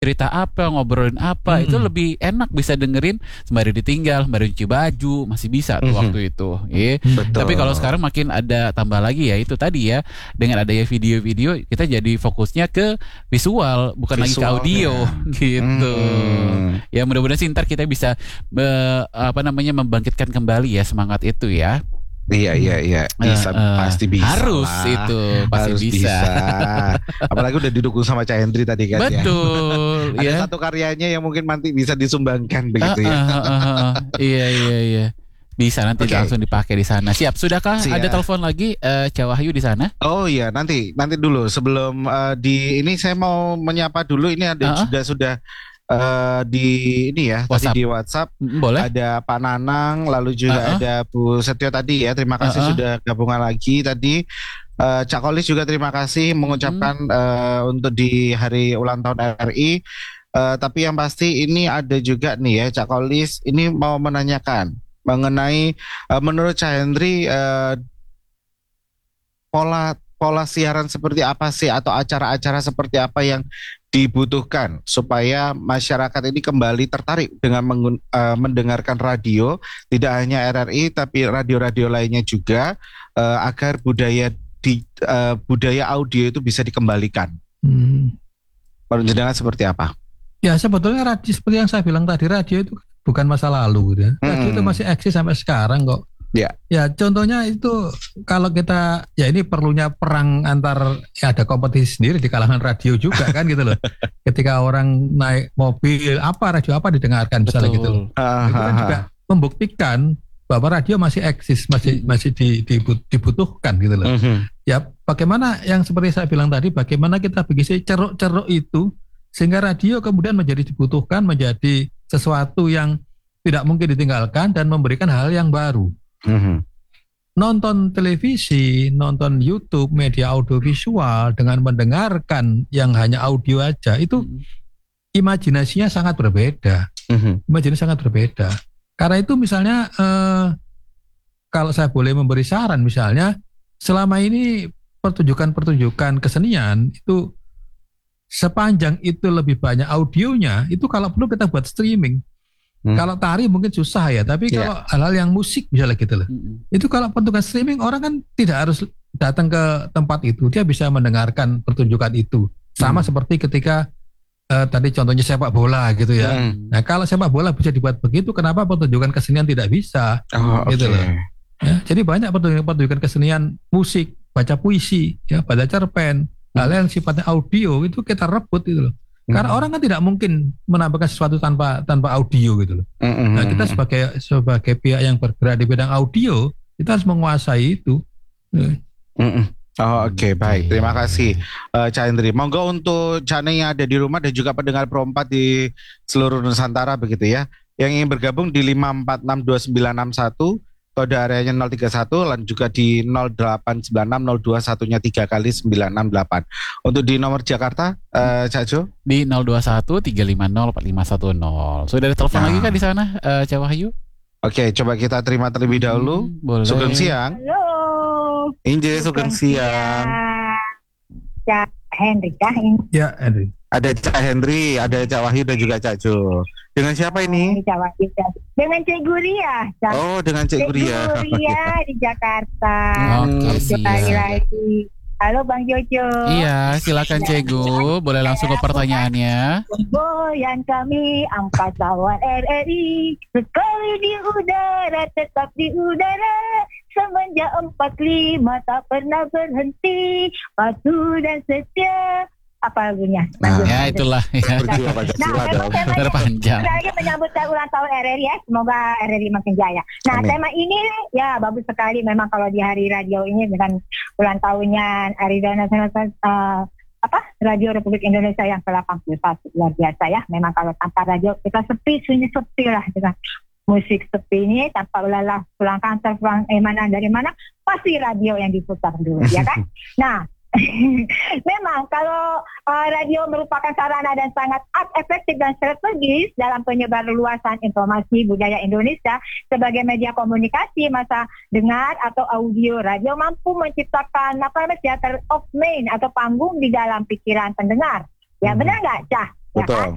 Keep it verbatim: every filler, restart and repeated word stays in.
cerita apa, ngobrolin apa, hmm. itu lebih enak bisa dengerin sembari ditinggal, sembari cuci baju, masih bisa tuh hmm. waktu itu. Yeah. Tapi kalau sekarang makin ada tambah lagi ya itu tadi ya, dengan adanya video-video kita jadi fokusnya ke visual, bukan lagi ke audio gitu. Hmm. Ya mudah-mudahan sih ntar kita bisa be, apa namanya membangkitkan kembali ya semangat itu ya. Iya iya iya bisa uh, uh, pasti bisa harus lah. itu pasti harus bisa. bisa. Apalagi udah didukung sama Cak Hendri tadi kan. Betul. Ya. Ada ya. satu karyanya yang mungkin nanti bisa disumbangkan begitu uh, uh, ya. Uh, uh, uh, iya iya iya. Bisa nanti okay. langsung dipakai di sana. Siap. Sudahkah Siap. Ada telepon lagi uh, Cak Wahyu di sana? Oh iya nanti nanti dulu sebelum uh, di ini saya mau menyapa dulu ini ada uh-huh. sudah sudah Uh, di ini ya WhatsApp. Tadi di WhatsApp boleh. Ada Pak Nanang lalu juga uh-uh. ada Bu Setio tadi ya terima kasih uh-uh. sudah gabungan lagi tadi uh, Cak Kolis juga terima kasih mengucapkan hmm. uh, untuk di hari ulang tahun R I uh, tapi yang pasti ini ada juga nih ya Cak Kolis ini mau menanyakan mengenai uh, menurut Cak Hendri uh, pola pola siaran seperti apa sih atau acara-acara seperti apa yang dibutuhkan supaya masyarakat ini kembali tertarik dengan mengun, uh, mendengarkan radio, tidak hanya R R I tapi radio-radio lainnya juga uh, agar budaya di uh, budaya audio itu bisa dikembalikan. Hmm. Menurut jenengan seperti apa? Ya sebetulnya radio seperti yang saya bilang tadi radio itu bukan masa lalu, gitu. Radio hmm. itu masih eksis sampai sekarang kok. Ya, ya contohnya itu kalau kita ya ini perlunya perang antar ya ada kompetisi sendiri di kalangan radio juga kan gitu loh. Ketika orang naik mobil apa radio apa didengarkan misalnya gitu loh. Uh, itu kan juga membuktikan bahwa radio masih eksis, masih masih di, di, dibutuhkan gitu loh. Uh-huh. Ya bagaimana yang seperti saya bilang tadi, bagaimana kita bikin ceruk-ceruk itu sehingga radio kemudian menjadi dibutuhkan, menjadi sesuatu yang tidak mungkin ditinggalkan dan memberikan hal yang baru. Mm-hmm. Nonton televisi, nonton YouTube, media audiovisual dengan mendengarkan yang hanya audio aja itu mm-hmm. imajinasinya sangat berbeda. Mm-hmm. Imajinasinya sangat berbeda. Karena itu misalnya eh, kalau saya boleh memberi saran misalnya selama ini pertunjukan-pertunjukan kesenian itu sepanjang itu lebih banyak audionya itu kalau perlu kita buat streaming. Hmm. Kalau tari mungkin susah ya, tapi yeah. kalau hal-hal yang musik misalnya gitu loh, hmm. itu kalau pertunjukan streaming orang kan tidak harus datang ke tempat itu, dia bisa mendengarkan pertunjukan itu. Sama hmm. seperti ketika uh, tadi contohnya sepak bola gitu ya. Hmm. Nah kalau sepak bola bisa dibuat begitu, kenapa pertunjukan kesenian tidak bisa? Oh, gitu okay. loh. Ya, jadi banyak pertunjukan-pertunjukan kesenian musik, baca puisi, ya, baca cerpen, hmm. hal yang sifatnya audio itu kita rebut gitu loh. Karena orang kan tidak mungkin menampilkan sesuatu tanpa tanpa audio gitu loh. Mm-hmm. Nah kita sebagai sebagai pihak yang bergerak di bidang audio kita harus menguasai itu. Mm-hmm. Oh oke okay, baik terima kasih uh, Cak Hendri. Monggo untuk Cak Neng yang ada di rumah dan juga pendengar Pro empat di seluruh Nusantara begitu ya, yang ingin bergabung di lima empat enam dua sembilan enam satu kode areanya nol tiga satu dan juga di nol delapan sembilan enam nol dua satunya tiga kali sembilan enam delapan. Untuk di nomor Jakarta uh, Cak Jo di nol dua satu tiga lima nol empat lima satu nol. Sudah ada telepon nah. lagi kan di sana uh, Cak Wahyu? Oke, coba kita terima terlebih dahulu. Hmm, Sugeng siang. Halo. Inje Sugeng siang. Cak Hendri kah ini? Ya, Hendri. Ada Cak Hendri, ada Cak Wahyu dan juga Cak Jo. Dengan siapa ini? Cak Wahyu. Dengan Cik Guria. Cak. Oh, dengan Cik Guria. Cik Guria di Jakarta. Oke, sekali lagi. Halo Bang Jojo. Iya, silakan Cegu. Boleh langsung ke pertanyaannya. Goyang kami angkatan R R I sekali di udara tetap di udara. Semenjak empat lima tak pernah berhenti, patuh dan setia. Apa lagunya? Nah, ya itulah ya. Nah, memang terpanjang. Saya lagi menyambut ulang tahun R R I ya. Semoga R R I makin jaya. Nah, Amin. Tema ini ya bagus sekali memang kalau di hari radio ini dengan ulang tahunnya Hari Radio Nasional uh, apa Radio Republik Indonesia yang ke delapan puluh satu luar biasa ya. Memang kalau tanpa radio kita sepi, sunyi sepi lah dengan musik sepi ini tanpa ulalah pulang kantor pulang eh mana dari mana pasti radio yang diputar dulu ya kan. Nah memang kalau uh, radio merupakan sarana dan sangat efektif dan strategis dalam penyebar luasan informasi budaya Indonesia sebagai media komunikasi masa dengar atau audio. Radio mampu menciptakan apa namanya theater of mind atau panggung di dalam pikiran pendengar. Ya benar nggak, Cah? Betul. Ya kan?